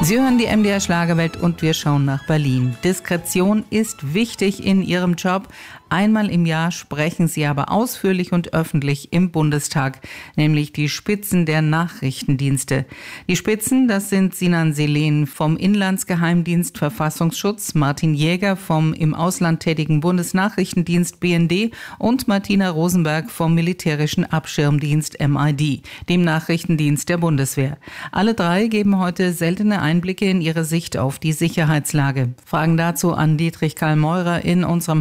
Sie hören die MDR Schlagerwelt und wir schauen nach Berlin. Diskretion ist wichtig in Ihrem Job. Einmal im Jahr sprechen Sie aber ausführlich und öffentlich im Bundestag, nämlich die Spitzen der Nachrichtendienste. Die Spitzen, das sind Sinan Selen vom Inlandsgeheimdienst Verfassungsschutz, Martin Jäger vom im Ausland tätigen Bundesnachrichtendienst BND und Martina Rosenberg vom militärischen Abschirmdienst MID, dem Nachrichtendienst der Bundeswehr. Alle drei geben heute seltene Einblicke in ihre Sicht auf die Sicherheitslage. Fragen dazu an Dietrich Karl Meurer in unserem